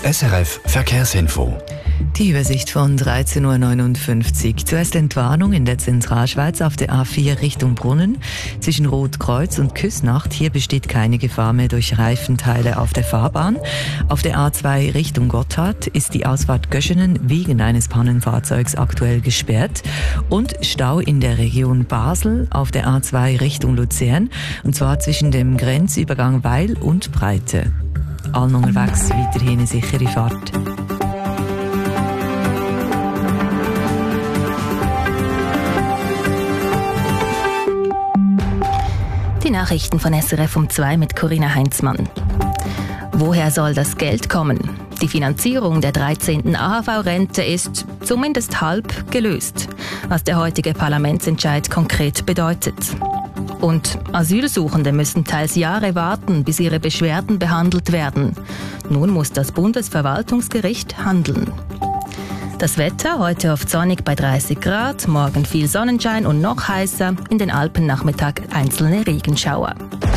SRF Verkehrsinfo. Die Übersicht von 13.59 Uhr. Zuerst Entwarnung in der Zentralschweiz auf der A4 Richtung Brunnen. Zwischen Rotkreuz und Küsnacht. Hier besteht keine Gefahr mehr durch Reifenteile auf der Fahrbahn. Auf der A2 Richtung Gotthard ist die Ausfahrt Göschenen wegen eines Pannenfahrzeugs aktuell gesperrt. Und Stau in der Region Basel auf der A2 Richtung Luzern. Und zwar zwischen dem Grenzübergang Weil und Breite. Allen unterwegs weiterhin eine sichere Fahrt. Die Nachrichten von SRF um 2 mit Corinna Heinzmann. Woher soll das Geld kommen? Die Finanzierung der 13. AHV-Rente ist zumindest halb gelöst, was der heutige Parlamentsentscheid konkret bedeutet. Und Asylsuchende müssen teils Jahre warten, bis ihre Beschwerden behandelt werden. Nun muss das Bundesverwaltungsgericht handeln. Das Wetter heute oft sonnig bei 30 Grad, morgen viel Sonnenschein und noch heißer, in den Alpen Nachmittag einzelne Regenschauer.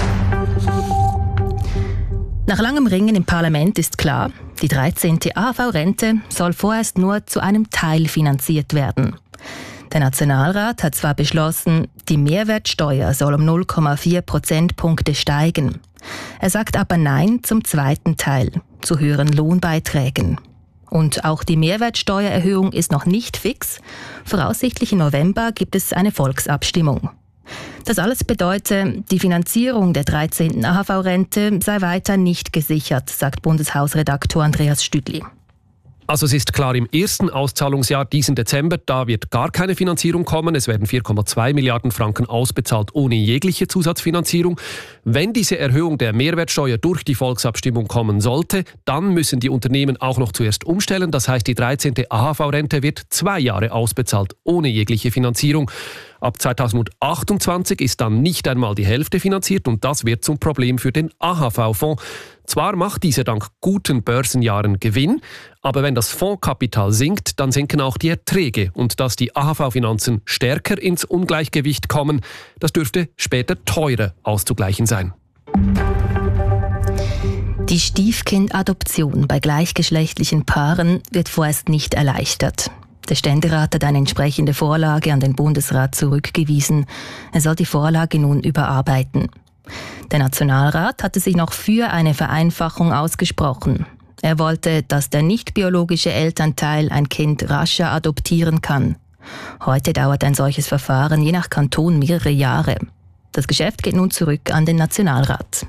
Nach langem Ringen im Parlament ist klar, die 13. AHV-Rente soll vorerst nur zu einem Teil finanziert werden. Der Nationalrat hat zwar beschlossen, die Mehrwertsteuer soll um 0,4 Prozentpunkte steigen. Er sagt aber Nein zum zweiten Teil, zu höheren Lohnbeiträgen. Und auch die Mehrwertsteuererhöhung ist noch nicht fix. Voraussichtlich im November gibt es eine Volksabstimmung. Das alles bedeutet, die Finanzierung der 13. AHV-Rente sei weiter nicht gesichert, sagt Bundeshausredaktor Andreas Stüdli. Also es ist klar, im ersten Auszahlungsjahr, diesen Dezember, da wird gar keine Finanzierung kommen. Es werden 4,2 Milliarden Franken ausbezahlt ohne jegliche Zusatzfinanzierung. Wenn diese Erhöhung der Mehrwertsteuer durch die Volksabstimmung kommen sollte, dann müssen die Unternehmen auch noch zuerst umstellen. Das heißt, die 13. AHV-Rente wird 2 Jahre ausbezahlt ohne jegliche Finanzierung. Ab 2028 ist dann nicht einmal die Hälfte finanziert und das wird zum Problem für den AHV-Fonds. Zwar macht dieser dank guten Börsenjahren Gewinn, aber wenn das Fondskapital sinkt, dann sinken auch die Erträge. Und dass die AHV-Finanzen stärker ins Ungleichgewicht kommen, das dürfte später teurer auszugleichen sein. Die Stiefkindadoption bei gleichgeschlechtlichen Paaren wird vorerst nicht erleichtert. Der Ständerat hat eine entsprechende Vorlage an den Bundesrat zurückgewiesen. Er soll die Vorlage nun überarbeiten. Der Nationalrat hatte sich noch für eine Vereinfachung ausgesprochen. Er wollte, dass der nicht-biologische Elternteil ein Kind rascher adoptieren kann. Heute dauert ein solches Verfahren je nach Kanton mehrere Jahre. Das Geschäft geht nun zurück an den Nationalrat.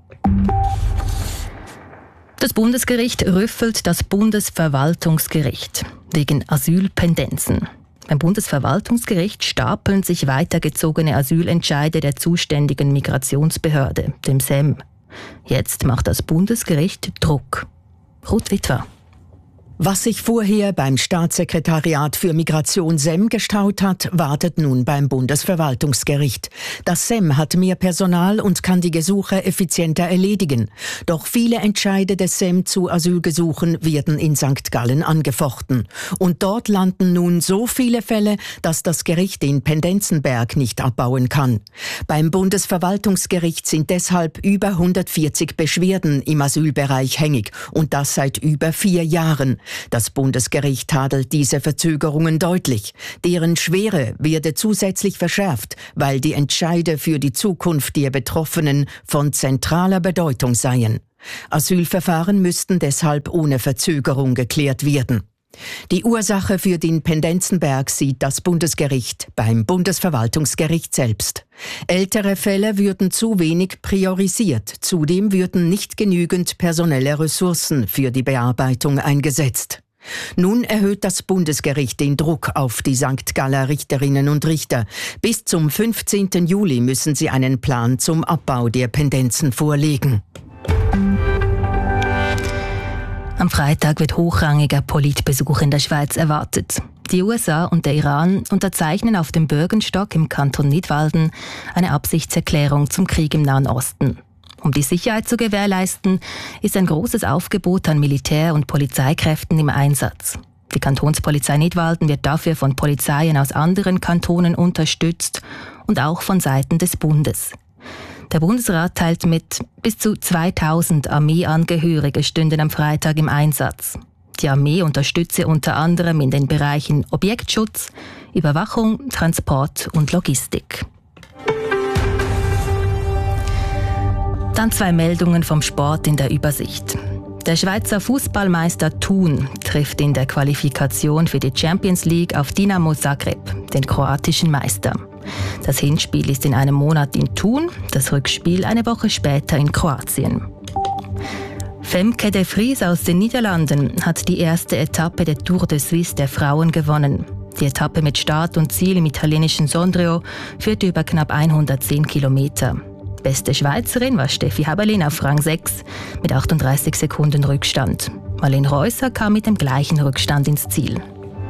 Das Bundesgericht rüffelt das Bundesverwaltungsgericht wegen Asylpendenzen. Beim Bundesverwaltungsgericht stapeln sich weitergezogene Asylentscheide der zuständigen Migrationsbehörde, dem SEM. Jetzt macht das Bundesgericht Druck. Ruth Witwer. Was sich vorher beim Staatssekretariat für Migration SEM gestaut hat, wartet nun beim Bundesverwaltungsgericht. Das SEM hat mehr Personal und kann die Gesuche effizienter erledigen. Doch viele Entscheide des SEM zu Asylgesuchen werden in St. Gallen angefochten. Und dort landen nun so viele Fälle, dass das Gericht in Pendenzenberg nicht abbauen kann. Beim Bundesverwaltungsgericht sind deshalb über 140 Beschwerden im Asylbereich hängig und das seit über 4 Jahren. Das Bundesgericht tadelt diese Verzögerungen deutlich. Deren Schwere werde zusätzlich verschärft, weil die Entscheide für die Zukunft der Betroffenen von zentraler Bedeutung seien. Asylverfahren müssten deshalb ohne Verzögerung geklärt werden. Die Ursache für den Pendenzenberg sieht das Bundesgericht beim Bundesverwaltungsgericht selbst. Ältere Fälle würden zu wenig priorisiert. Zudem würden nicht genügend personelle Ressourcen für die Bearbeitung eingesetzt. Nun erhöht das Bundesgericht den Druck auf die St. Galler Richterinnen und Richter. Bis zum 15. Juli müssen sie einen Plan zum Abbau der Pendenzen vorlegen. Am Freitag wird hochrangiger Politbesuch in der Schweiz erwartet. Die USA und der Iran unterzeichnen auf dem Bürgenstock im Kanton Nidwalden eine Absichtserklärung zum Krieg im Nahen Osten. Um die Sicherheit zu gewährleisten, ist ein großes Aufgebot an Militär- und Polizeikräften im Einsatz. Die Kantonspolizei Nidwalden wird dafür von Polizeien aus anderen Kantonen unterstützt und auch von Seiten des Bundes. Der Bundesrat teilt mit, bis zu 2000 Armeeangehörige stünden am Freitag im Einsatz. Die Armee unterstütze unter anderem in den Bereichen Objektschutz, Überwachung, Transport und Logistik. Dann 2 Meldungen vom Sport in der Übersicht. Der Schweizer Fußballmeister Thun trifft in der Qualifikation für die Champions League auf Dinamo Zagreb, den kroatischen Meister. Das Hinspiel ist in einem Monat in Thun, das Rückspiel eine Woche später in Kroatien. Femke de Vries aus den Niederlanden hat die erste Etappe der Tour de Suisse der Frauen gewonnen. Die Etappe mit Start und Ziel im italienischen Sondrio führte über knapp 110 Kilometer. Beste Schweizerin war Steffi Haberlin auf Rang 6 mit 38 Sekunden Rückstand. Marlene Reusser kam mit dem gleichen Rückstand ins Ziel.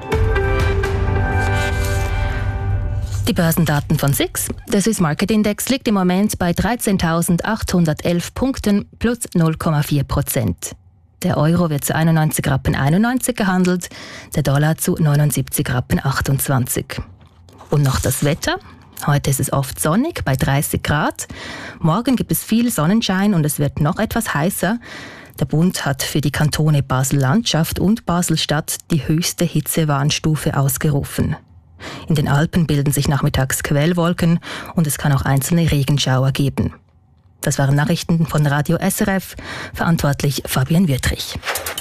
Die Börsendaten von SIX. Der Swiss Market Index liegt im Moment bei 13.811 Punkten plus 0,4%. Der Euro wird zu 91,91 gehandelt, der Dollar zu 79,28. Und noch das Wetter. Heute ist es oft sonnig bei 30 Grad. Morgen gibt es viel Sonnenschein und es wird noch etwas heißer. Der Bund hat für die Kantone Basel-Landschaft und Basel-Stadt die höchste Hitzewarnstufe ausgerufen. In den Alpen bilden sich nachmittags Quellwolken und es kann auch einzelne Regenschauer geben. Das waren Nachrichten von Radio SRF, verantwortlich Fabian Wüttrich.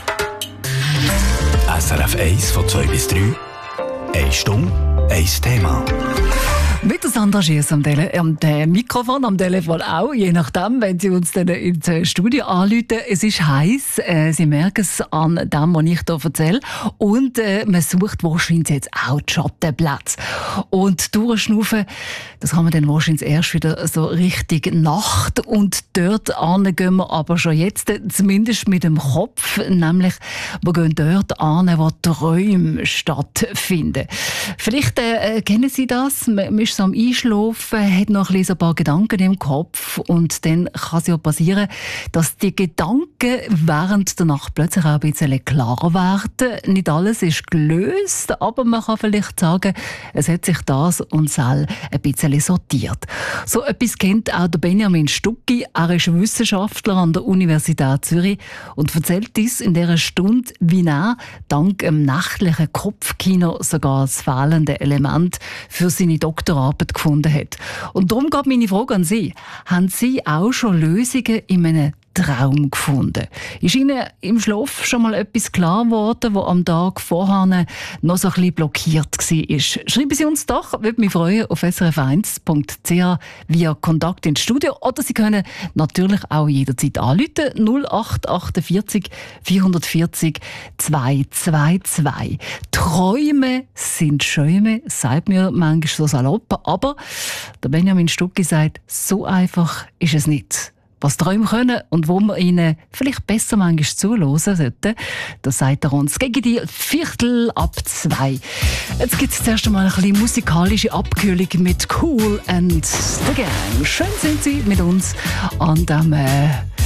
SRF 1 von 2 bis 3. 1 Stunde, 1 Thema. Mit der Sandra Schiess am Mikrofon, am Telefon auch, je nachdem, wenn Sie uns dann ins Studio anrufen. Es ist heiß, Sie merken es an dem, was ich hier erzähle. Und man sucht wahrscheinlich jetzt auch die Schattenplätze. Und durchschnaufen, das kann man dann wahrscheinlich erst wieder so richtig Nacht. Und dort gehen wir aber schon jetzt, zumindest mit dem Kopf, nämlich wir gehen dort an, wo Träume stattfinden. Vielleicht kennen Sie das, man ist so am Einschlafen, hat noch ein paar Gedanken im Kopf und dann kann es ja passieren, dass die Gedanken während der Nacht plötzlich auch ein bisschen klarer werden. Nicht alles ist gelöst, aber man kann vielleicht sagen, es hat sich das und das ein bisschen sortiert. So etwas kennt auch der Benjamin Stucki. Er ist Wissenschaftler an der Universität Zürich und erzählt uns in dieser Stunde, wie er dank dem nächtlichen Kopfkino sogar das fehlende Element für seine Doktorarbeit gefunden hat. Und darum geht meine Frage an Sie. Haben Sie auch schon Lösungen in einem Traum gefunden? Ist Ihnen im Schlaf schon mal etwas klar geworden, was am Tag vorher noch so ein bisschen blockiert war? Schreiben Sie uns doch, würde mich freuen, auf srf1.ch via Kontakt ins Studio. Oder Sie können natürlich auch jederzeit anrufen, 0848 440 222. Träume sind Schäume, sagt mir manchmal so salopp, aber der Benjamin Stucki sagt, so einfach ist es nicht. Was Träume können und wo wir ihnen vielleicht besser manchmal zuhören sollten, das sagt er uns gegen die 2:15. Jetzt gibt es zuerst einmal ein bisschen musikalische Abkühlung mit Kool and the Gang. Schön sind Sie mit uns an dem